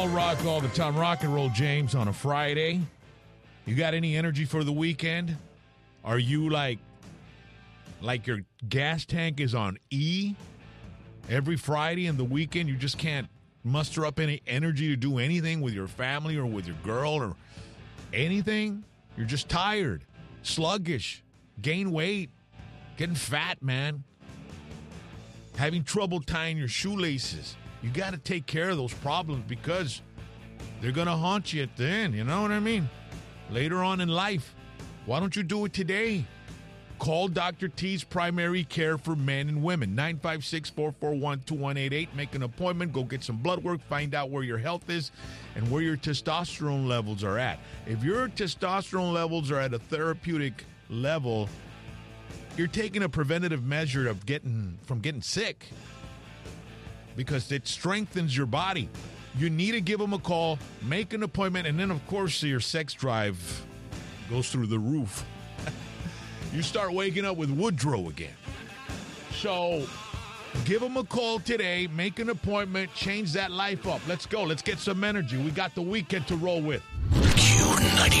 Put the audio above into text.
All rock all the time. Rock and roll James on a Friday. You got any energy for the weekend? Are you like your gas tank is on E? Every Friday and the weekend you just can't muster up any energy to do anything with your family or with your girl or anything? You're just tired, sluggish, gain weight, getting fat, man. Having trouble tying your shoelaces. You got to take care of those problems because they're going to haunt you at the end. You know what I mean? Later on in life. Why don't you do it today? Call Dr. T's Primary Care for Men and Women. 956-441-2188. Make an appointment. Go get some blood work. Find out where your health is and where your testosterone levels are at. If your testosterone levels are at a therapeutic level, you're taking a preventative measure of getting sick because it strengthens your body. You need to give them a call, make an appointment, and then, of course, your sex drive goes through the roof. You start waking up with Woodrow again. So give them a call today, make an appointment, change that life up. Let's go. Let's get some energy. We got the weekend to roll with. Q90.